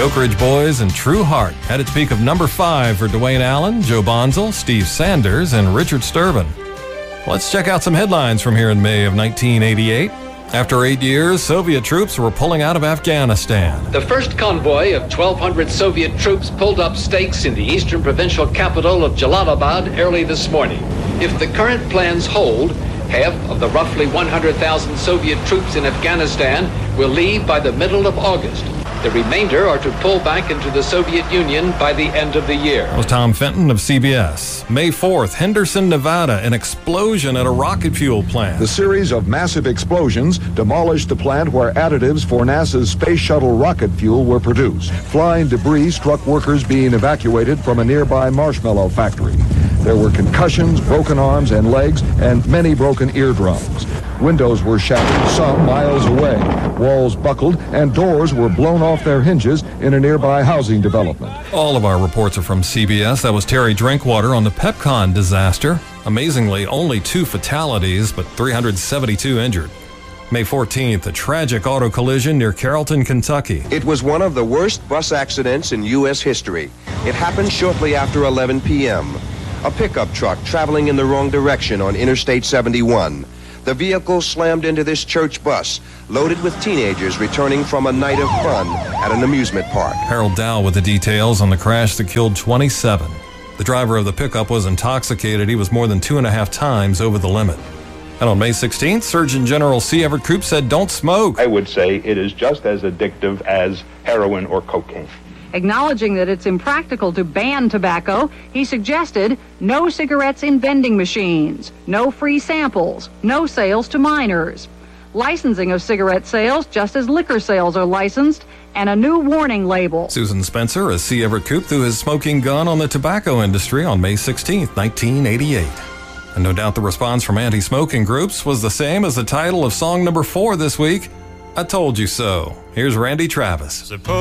Oak Ridge Boys and True Heart had its peak of number 5 for Dwayne Allen, Joe Bonzel, Steve Sanders, and Richard Sturban. Let's check out some headlines from here in May of 1988. After 8 years, Soviet troops were pulling out of Afghanistan. The first convoy of 1,200 Soviet troops pulled up stakes in the eastern provincial capital of Jalalabad early this morning. If the current plans hold, half of the roughly 100,000 Soviet troops in Afghanistan will leave by the middle of August. The remainder are to pull back into the Soviet Union by the end of the year. That was Tom Fenton of CBS. May 4th, Henderson, Nevada, an explosion at a rocket fuel plant. The series of massive explosions demolished the plant where additives for NASA's space shuttle rocket fuel were produced. Flying debris struck workers being evacuated from a nearby marshmallow factory. There were concussions, broken arms and legs, and many broken eardrums. Windows were shattered, some miles away. Walls buckled, and doors were blown off their hinges in a nearby housing development. All of our reports are from CBS. That was Terry Drinkwater on the Pepcon disaster. Amazingly, only 2 fatalities, but 372 injured. May 14th, a tragic auto collision near Carrollton, Kentucky. It was one of the worst bus accidents in U.S. history. It happened shortly after 11 p.m. A pickup truck traveling in the wrong direction on Interstate 71. The vehicle slammed into this church bus, loaded with teenagers returning from a night of fun at an amusement park. Harold Dow with the details on the crash that killed 27. The driver of the pickup was intoxicated. He was more than 2.5 times over the limit. And on May 16th, Surgeon General C. Everett Koop said, "Don't smoke." I would say it is just as addictive as heroin or cocaine. Acknowledging that it's impractical to ban tobacco, he suggested no cigarettes in vending machines, no free samples, no sales to minors, licensing of cigarette sales just as liquor sales are licensed, and a new warning label. Susan Spencer as C. Everett Koop threw his smoking gun on the tobacco industry on May 16th, 1988. And no doubt the response from anti-smoking groups was the same as the title of song number 4 this week, "I Told You So." Here's Randy Travis.